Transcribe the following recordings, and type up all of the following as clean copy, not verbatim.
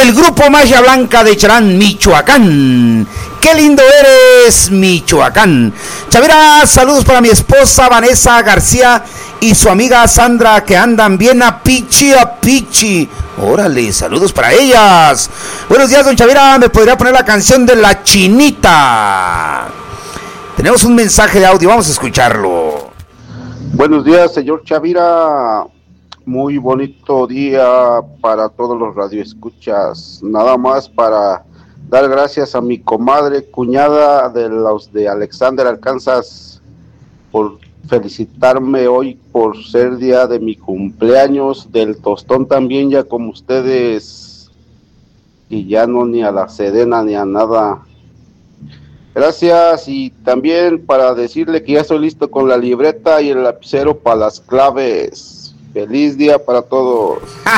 del grupo Maya Blanca de Cherán, Michoacán. ¡Qué lindo eres, Michoacán! Chavira, saludos para mi esposa Vanessa García y su amiga Sandra, que andan bien a pichi. Órale, saludos para ellas. Buenos días, don Chavira, ¿me podría poner la canción de La Chinita? Tenemos un mensaje de audio, vamos a escucharlo. Buenos días, señor Chavira. Muy bonito día para todos los radioescuchas. Nada más para dar gracias a mi comadre, cuñada de los de Alexander, Arkansas, por felicitarme hoy por ser día de mi cumpleaños, del tostón también, ya como ustedes, y ya no ni a la sedena ni a nada. Gracias, y también para decirle que ya estoy listo con la libreta y el lapicero para las claves. Feliz día para todos.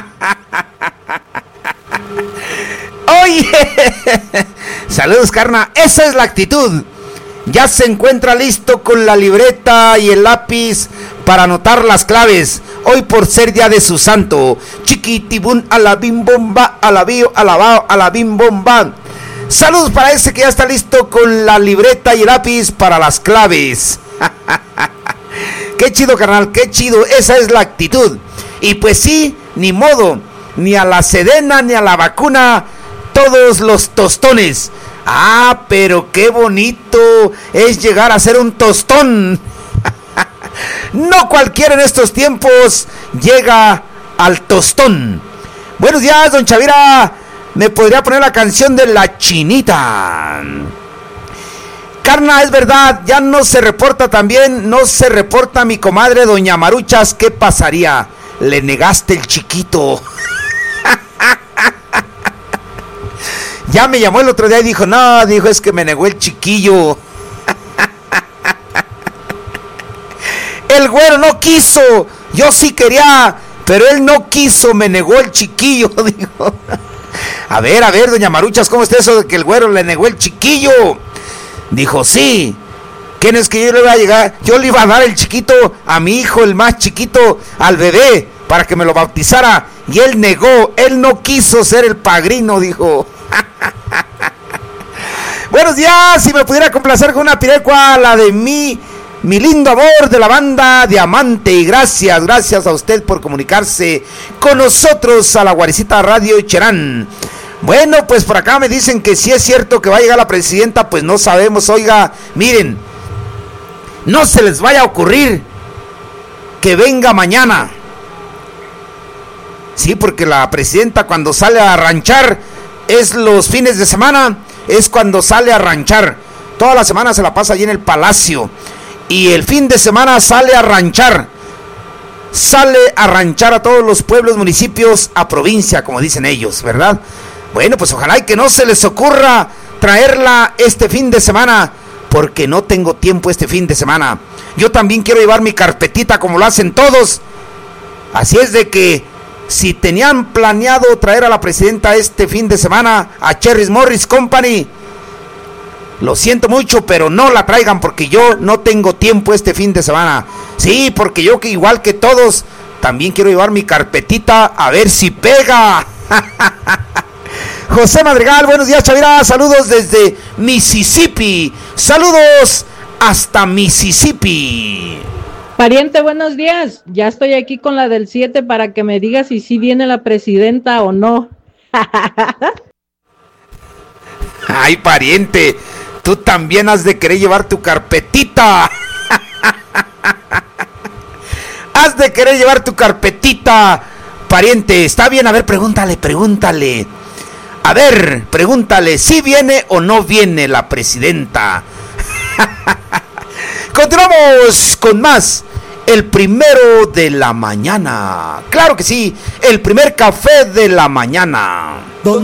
Oye, saludos, carna, esa es la actitud. Ya se encuentra listo con la libreta y el lápiz para anotar las claves. Hoy por ser día de su santo. Chiquitibún a la bim bomba, a la bio, a la bao, a la bim bomba. Saludos para ese que ya está listo con la libreta y el lápiz para las claves. Qué chido, carnal, qué chido, esa es la actitud. Y pues sí, ni modo, ni a la sedena ni a la vacuna, todos los tostones. Ah, pero qué bonito es llegar a ser un tostón. No cualquiera en estos tiempos llega al tostón. Buenos días, don Chavira, ¿me podría poner la canción de La Chinita? Carna, es verdad, ya no se reporta también, no se reporta mi comadre doña Maruchas. ¿Qué pasaría? Le negaste el chiquito. Ya me llamó el otro día y dijo, no, dijo, es que me negó el chiquillo. El güero no quiso, yo sí quería, pero él no quiso, me negó el chiquillo, dijo. A ver, doña Maruchas, ¿cómo está eso de que el güero le negó el chiquillo? Dijo, sí, ¿quién es que yo le iba a llegar? Yo le iba a dar el chiquito a mi hijo, el más chiquito, al bebé, para que me lo bautizara. Y él negó, él no quiso ser el padrino, dijo. Buenos días, si me pudiera complacer con una pirecua, la de mi lindo amor de la banda Diamante. Y gracias a usted por comunicarse con nosotros a la Guaricita Radio Cherán. Bueno, pues por acá me dicen que si es cierto que va a llegar la presidenta, pues no sabemos. Oiga, miren, no se les vaya a ocurrir que venga mañana. Sí, porque la presidenta cuando sale a ranchar es los fines de semana, es cuando sale a ranchar. Toda la semana se la pasa allí en el palacio y el fin de semana sale a ranchar. Sale a ranchar a todos los pueblos, municipios, a provincia, como dicen ellos, ¿verdad? Bueno, pues ojalá y que no se les ocurra traerla este fin de semana, porque no tengo tiempo este fin de semana. Yo también quiero llevar mi carpetita como lo hacen todos. Así es de que si tenían planeado traer a la presidenta este fin de semana a Cherry Morris Company, lo siento mucho, pero no la traigan porque yo no tengo tiempo este fin de semana. Sí, porque yo que igual que todos también quiero llevar mi carpetita a ver si pega. José Madrigal, buenos días, Chavira, saludos desde Mississippi. Saludos hasta Mississippi. Pariente, buenos días. Ya estoy aquí con la del 7 para que me digas si sí viene la presidenta o no. Ay, pariente, tú también has de querer llevar tu carpetita. Has de querer llevar tu carpetita, pariente. Está bien, a ver, pregúntale. A ver, pregúntale, ¿si viene o no viene la presidenta? Continuamos con más. El primero de la mañana. Claro que sí, el primer café de la mañana.